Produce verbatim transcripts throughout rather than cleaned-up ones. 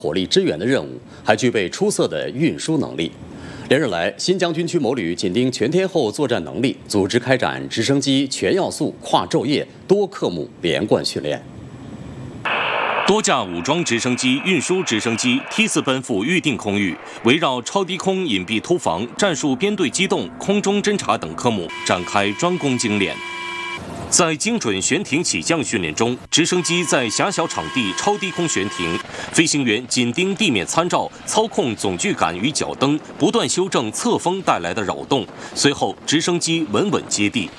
火力支援的任务，还具备出色的运输能力。连日来，新疆军区某旅紧盯全天候作战能力，组织开展直升机全要素、跨昼夜、多科目连贯训练。 多架武装直升机、运输直升机梯次奔赴预定空域，围绕超低空隐蔽突防、战术编队机动、空中侦察等科目展开专攻精练。在精准悬停起降训练中，直升机在狭小场地超低空悬停，飞行员紧盯地面参照，操控总距杆与脚蹬，不断修正侧风带来的扰动。随后，直升机稳稳接地。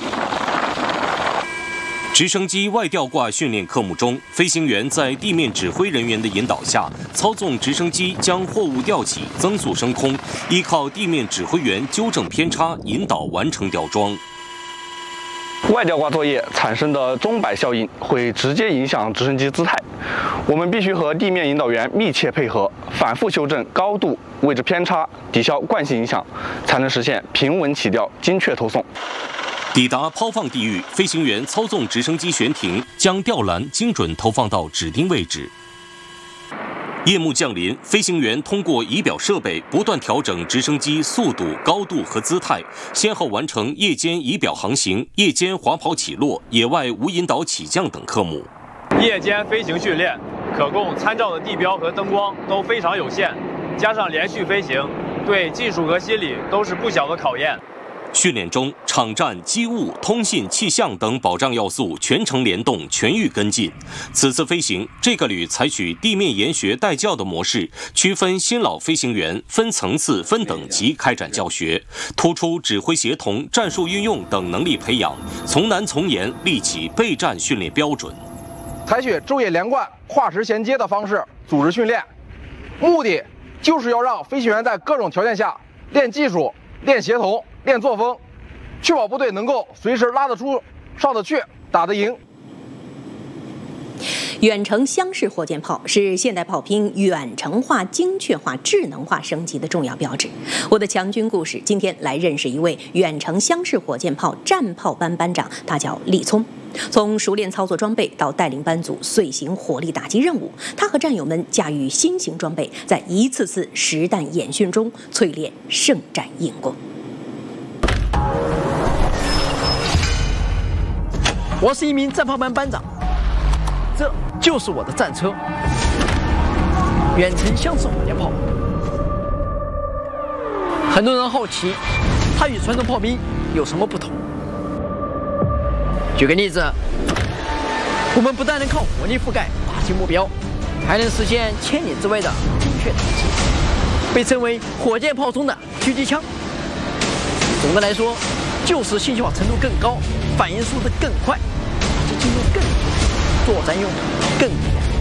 直升机外吊挂训练科目中，飞行员在地面指挥人员的引导下，操纵直升机将货物吊起，增速升空，依靠地面指挥员纠正偏差，引导完成吊装。 外吊挂作业产生的钟摆效应会直接影响直升机姿态，我们必须和地面引导员密切配合，反复修正高度、位置偏差，抵消惯性影响，才能实现平稳起吊、精确投送。 抵达抛放地域，飞行员操纵直升机悬停，将吊篮精准投放到指定位置。夜幕降临，飞行员通过仪表设备不断调整直升机速度、高度和姿态，先后完成夜间仪表航行、夜间滑跑起落、野外无引导起降等科目。 夜间飞行训练可供参照的地标和灯光都非常有限，加上连续飞行，对技术和心理都是不小的考验。 训练中，场站、机务、通信、气象等保障要素全程联动，全域跟进。此次飞行，这个旅采取地面研学带教的模式，区分新老飞行员，分层次、分等级开展教学，突出指挥协同、战术运用等能力培养，从难从严立起备战训练标准。 采取昼夜连贯、跨时衔接的方式组织训练，目的就是要让飞行员在各种条件下练技术、练协同。 练作风，确保部队能够随时拉得出、上得去、打得赢。 远程厢式火箭炮是现代炮兵远程化、精确化、智能化升级的重要标志。我的强军故事，今天来认识一位远程厢式火箭炮战炮班班长，他叫厉聪。 从熟练操作装备到带领班组遂行火力打击任务，他和战友们驾驭新型装备，在一次次实弹演训中淬炼圣战硬功。 我是一名战炮班班长，这就是我的战车——远程厢式火箭炮。很多人好奇，它与传统炮兵有什么不同？举个例子，我们不但能靠火力覆盖打击目标，还能实现千里之外的精确打击，被称为火箭炮中的狙击枪。总的来说，就是信息化程度更高，反应速度更快。 进入更作战用途更严。